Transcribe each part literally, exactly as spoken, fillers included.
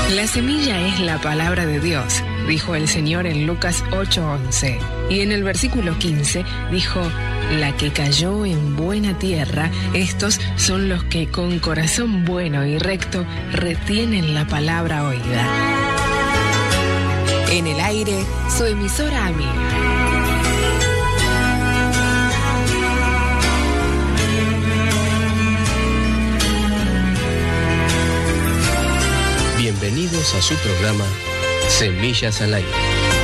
La semilla es la palabra de Dios, dijo el Señor en Lucas ocho once. Y en el versículo quince dijo, la que cayó en buena tierra, estos son los que con corazón bueno y recto retienen la palabra oída. En el aire, su emisora amiga. Bienvenidos a su programa Semillas al Aire,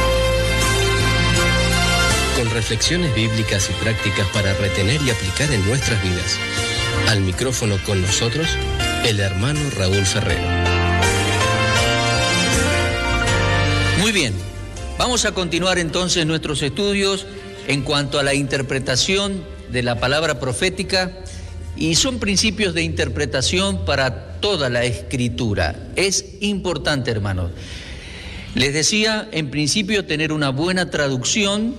con reflexiones bíblicas y prácticas para retener y aplicar en nuestras vidas. Al micrófono con nosotros, el hermano Raúl Ferrero. Muy bien, vamos a continuar entonces nuestros estudios en cuanto a la interpretación de la palabra profética, y son principios de interpretación para toda la Escritura. Es importante, hermanos. Les decía, en principio, tener una buena traducción.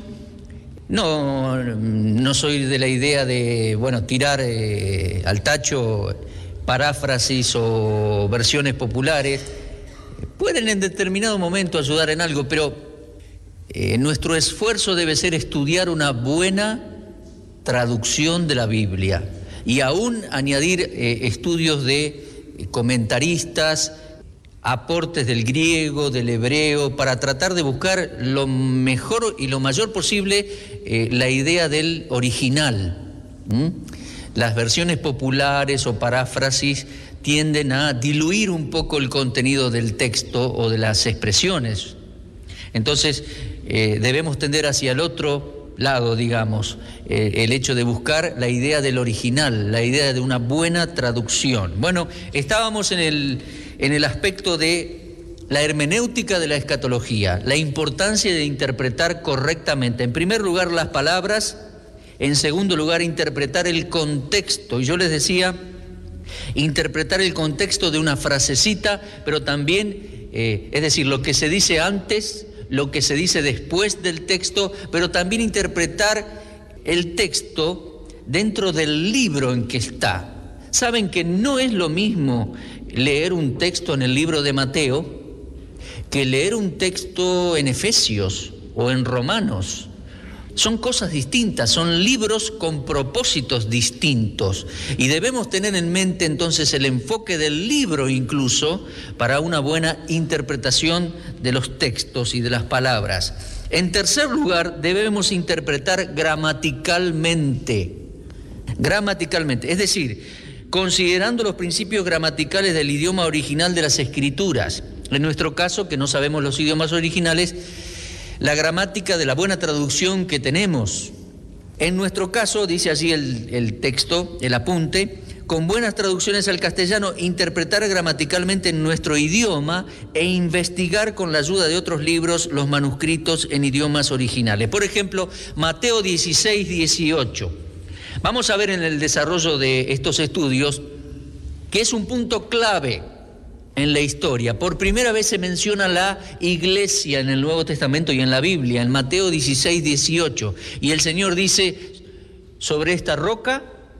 No, no soy de la idea de, bueno, tirar eh, al tacho paráfrasis o versiones populares. Pueden en determinado momento ayudar en algo, pero eh, nuestro esfuerzo debe ser estudiar una buena traducción de la Biblia y aún añadir eh, estudios de comentaristas, aportes del griego, del hebreo, para tratar de buscar lo mejor y lo mayor posible eh, la idea del original. ¿Mm? Las versiones populares o paráfrasis tienden a diluir un poco el contenido del texto o de las expresiones. Entonces, eh, debemos tender hacia el otro lado, digamos, eh, el hecho de buscar la idea del original, la idea de una buena traducción. Bueno, estábamos en el, en el aspecto de la hermenéutica de la escatología, la importancia de interpretar correctamente, en primer lugar, las palabras, en segundo lugar, interpretar el contexto. Y yo les decía, interpretar el contexto de una frasecita, pero también, eh, es decir, lo que se dice antes, lo que se dice después del texto, pero también interpretar el texto dentro del libro en que está. Saben que no es lo mismo leer un texto en el libro de Mateo que leer un texto en Efesios o en Romanos. Son cosas distintas, son libros con propósitos distintos, y debemos tener en mente entonces el enfoque del libro incluso para una buena interpretación de los textos y de las palabras. En tercer lugar, debemos interpretar gramaticalmente, gramaticalmente, es decir, considerando los principios gramaticales del idioma original de las Escrituras. En nuestro caso, que no sabemos los idiomas originales, la gramática de la buena traducción que tenemos. En nuestro caso, dice allí el, el texto, el apunte, con buenas traducciones al castellano, interpretar gramaticalmente en nuestro idioma e investigar con la ayuda de otros libros los manuscritos en idiomas originales. Por ejemplo, Mateo dieciséis, dieciocho. Vamos a ver en el desarrollo de estos estudios que es un punto clave en la historia. Por primera vez se menciona la iglesia en el Nuevo Testamento y en la Biblia, en Mateo dieciséis, dieciocho. Y el Señor dice, sobre esta roca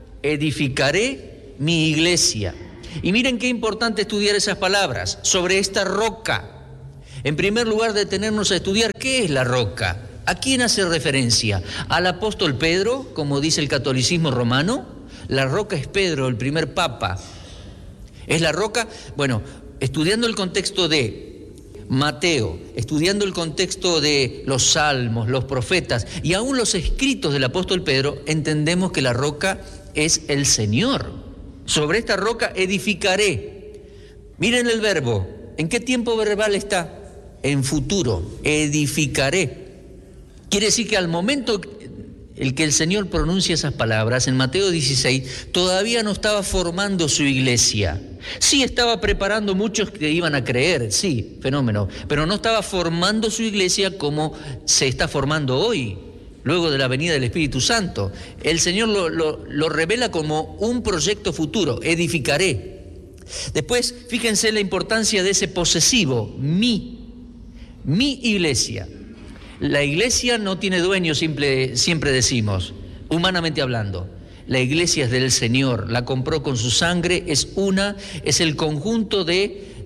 edificaré mi iglesia. Y miren qué importante estudiar esas palabras, sobre esta roca. En primer lugar, detenernos a estudiar qué es la roca. ¿A quién hace referencia? ¿Al apóstol Pedro, como dice el catolicismo romano? La roca es Pedro, el primer papa. ¿Es la roca? Bueno, estudiando el contexto de Mateo, estudiando el contexto de los salmos, los profetas y aún los escritos del apóstol Pedro, entendemos que la roca es el Señor. Sobre esta roca edificaré. Miren el verbo. ¿En qué tiempo verbal está? En futuro. Edificaré. Quiere decir que al momento el que el Señor pronuncia esas palabras, en Mateo dieciséis, todavía no estaba formando su iglesia. Sí estaba preparando muchos que iban a creer, sí, fenómeno, pero no estaba formando su iglesia como se está formando hoy, luego de la venida del Espíritu Santo. El Señor lo, lo, lo revela como un proyecto futuro, edificaré. Después, fíjense la importancia de ese posesivo, mi, mi iglesia. La iglesia no tiene dueño, simple, siempre decimos, humanamente hablando. La iglesia es del Señor, la compró con su sangre, es una, es el conjunto de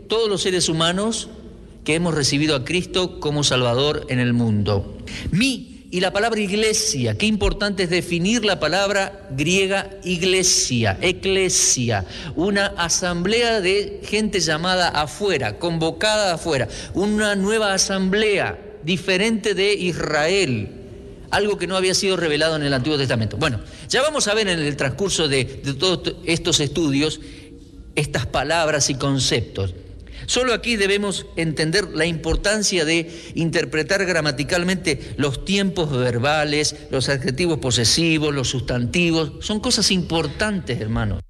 todos los seres humanos que hemos recibido a Cristo como Salvador en el mundo. Mi y la palabra iglesia, qué importante es definir la palabra griega iglesia, eclesia, una asamblea de gente llamada afuera, convocada afuera, una nueva asamblea diferente de Israel, algo que no había sido revelado en el Antiguo Testamento. Bueno, ya vamos a ver en el transcurso de, de todos estos estudios estas palabras y conceptos. Solo aquí debemos entender la importancia de interpretar gramaticalmente los tiempos verbales, los adjetivos posesivos, los sustantivos. Son cosas importantes, hermanos.